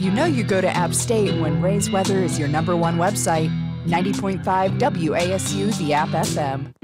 You know you go to App State when Ray's Weather is your #1 website. 90.5 WASU, the App FM.